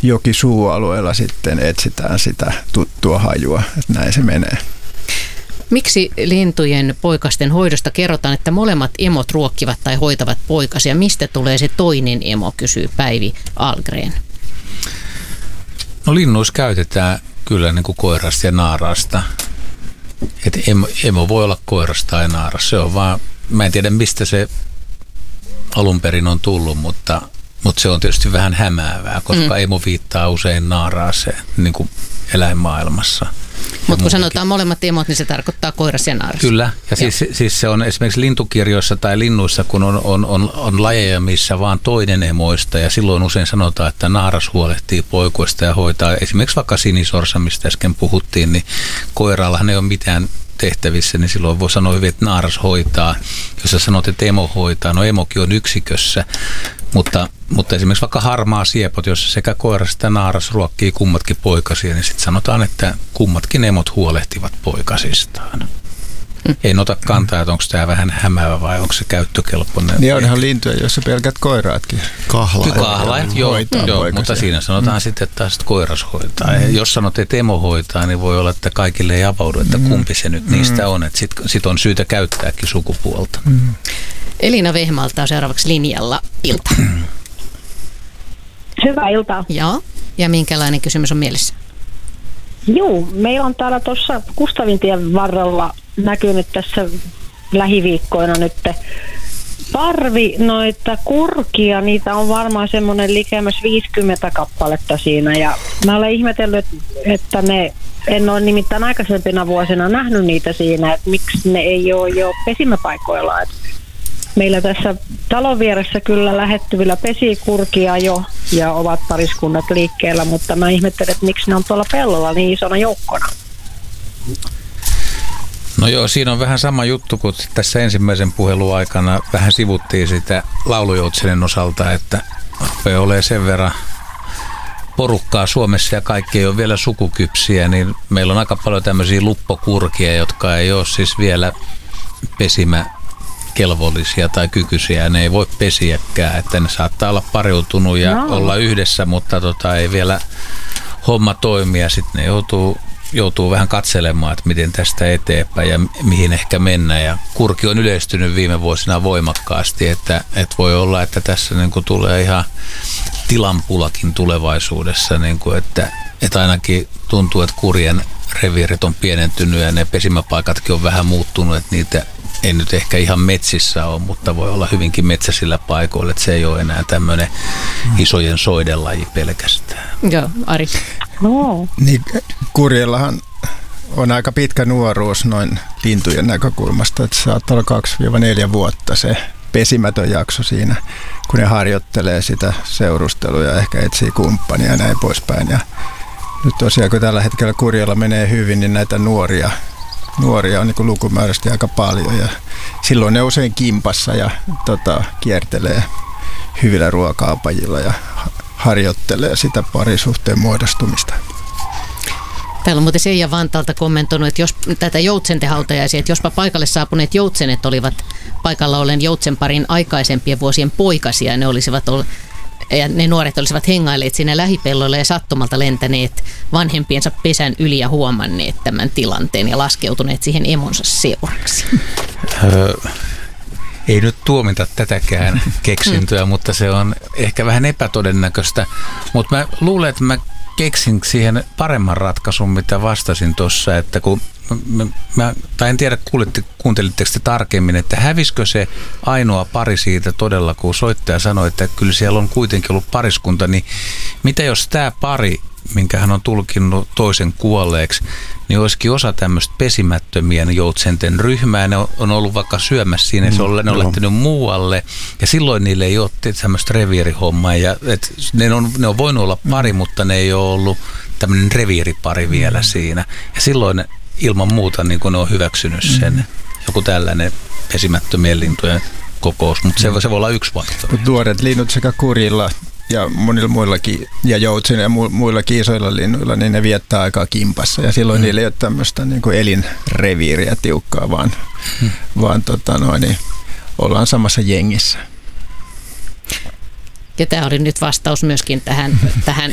jokisuualueella sitten etsitään sitä tuttua hajua, että näin se menee. Miksi lintujen poikasten hoidosta kerrotaan, että molemmat emot ruokkivat tai hoitavat poikasia? Mistä tulee se toinen emo, kysyy Päivi Ahlgren. No linnuissa käytetään kyllä niin kuin koirasta ja naarasta. Et emo voi olla koirasta tai naaras. Se on vaan, mä en tiedä mistä se alun perin on tullut, mutta se on tietysti vähän hämäävää, koska emo viittaa usein naaraaseen niin kuin eläinmaailmassa. Mutta kun sanotaan molemmat emot, niin se tarkoittaa koiras ja naaras. Kyllä, ja siis se on esimerkiksi lintukirjoissa tai linnuissa, kun on lajeja, missä vaan toinen emoista, ja silloin usein sanotaan, että naaras huolehtii poikuista ja hoitaa. Esimerkiksi vaikka sinisorsa, mistä äsken puhuttiin, niin koirallahan ei ole mitään tehtävissä, niin silloin voi sanoa hyvin, että naaras hoitaa. Jos sä sanot, että emo hoitaa, no emokin on yksikössä, mutta esimerkiksi vaikka harmaa siepot, jossa sekä koiras että naaras ruokkii kummatkin poikasia, niin sitten sanotaan, että kummatkin emot huolehtivat poikasistaan. Ei ota kantaa, että onko tämä vähän hämäävä vai onko se käyttökelpoinen. Niin onhan lintuja, joissa pelkät koiraatkin. Kahlaajat, joo, mutta siinä sanotaan sitten, että taas koiras hoitaa. Ja jos sanot, että emo hoitaa, niin voi olla, että kaikille ei avaudu, että kumpi se nyt niistä on. Että sit on syytä käyttääkin sukupuolta. Elina Vehmalta on seuraavaksi linjalla. Ilta. Hyvää iltaa. Joo. Ja minkälainen kysymys on mielessä? Joo, meillä on täällä tuossa Kustavintien varrella näkynyt tässä lähiviikkoina nyt parvi noita kurkia. Niitä on varmaan semmoinen likemmäs 50 kappaletta siinä. Ja mä olen ihmetellyt, että en ole nimittäin aikaisempina vuosina nähnyt niitä siinä, että miksi ne ei ole jo pesimäpaikoilla. Meillä tässä talon vieressä kyllä lähettyvillä pesii kurkia jo ja ovat pariskunnat liikkeellä, mutta mä ihmettelen, että miksi ne on tuolla pellolla niin isona joukkona. No joo, siinä on vähän sama juttu kuin tässä ensimmäisen puhelun aikana vähän sivuttiin sitä laulujoutsenen osalta, että rupeaa olemaan sen verran porukkaa Suomessa ja kaikki ei ole vielä sukukypsiä, niin meillä on aika paljon tämmöisiä luppokurkia, jotka ei ole siis vielä pesimäkelvollisia tai kykyisiä. Ne ei voi pesiäkään, että ne saattaa olla pariutunut ja olla yhdessä, mutta ei vielä homma toimia. Sitten ne joutuu vähän katselemaan, että miten tästä eteenpäin ja mihin ehkä mennä. Ja kurki on yleistynyt viime vuosina voimakkaasti, että voi olla, että tässä niin kuin tulee ihan tilanpulakin tulevaisuudessa, niin kuin, että ainakin tuntuu, että kurjen reviirit on pienentynyt ja ne pesimäpaikatkin on vähän muuttunut, että niitä ei nyt ehkä ihan metsissä ole, mutta voi olla hyvinkin metsäisillä paikoilla, että se ei ole enää tämmöinen isojen soidelaji pelkästään. Joo, Ari. No. Niin, kurjellahan on aika pitkä nuoruus noin lintujen näkökulmasta, että se saattaa olla 2-4 vuotta se pesimätön jakso siinä, kun ne harjoittelee sitä seurustelua ja ehkä etsii kumppania ja näin poispäin. Ja nyt tosiaan, kun tällä hetkellä kurjella menee hyvin, niin näitä nuoria on niin kuin lukumääräisesti aika paljon ja silloin ne usein kimpassa ja kiertelee hyvillä ruoka-apajilla ja harjoittelee sitä parisuhteen muodostumista. Täällä on muuten Seija Vantaalta kommentoinut, että jos tätä joutsenten hautajaisia, että jospa paikalle saapuneet joutsenet olivat paikalla ollen joutsenparin aikaisempien vuosien poikasia ja ne nuoret olisivat hengailleet siinä lähipelloilla ja sattumalta lentäneet vanhempiensa pesän yli ja huomanneet tämän tilanteen ja laskeutuneet siihen emonsa seuraksi. Ei nyt tuomita tätäkään keksintöä, mutta se on ehkä vähän epätodennäköistä. Mutta mä luulen, että mä keksin siihen paremman ratkaisun, mitä vastasin tuossa, että kun tai en tiedä, kuuntelitteko te tarkemmin, että hävisikö se ainoa pari siitä todella, kun soittaja sanoi, että kyllä siellä on kuitenkin ollut pariskunta, niin mitä jos tämä pari, minkä hän on tulkinnut toisen kuolleeksi, niin olisikin osa tämmöistä pesimättömien joutsenten ryhmää, ne on ollut vaikka syömässä siinä, ne on lähtenyt muualle, ja silloin niille ei ole tämmöistä reviirihommaa, ja ne on voinut olla pari, mutta ne ei ole ollut tämmöinen reviiripari vielä siinä, ja silloin ilman muuta niin kun ne on hyväksynyt sen, joku tällainen pesimättömien lintujen kokous, mutta se voi olla yksi faktori. Nuoret linnut sekä kurjilla ja monilla muillakin, ja joutsen ja muillakin isoilla linnuilla, niin ne viettää aikaa kimpassa, ja silloin niillä ei ole tämmöistä niin kuin elinreviiriä tiukkaa, vaan ollaan samassa jengissä. Ja tämä oli nyt vastaus myöskin tähän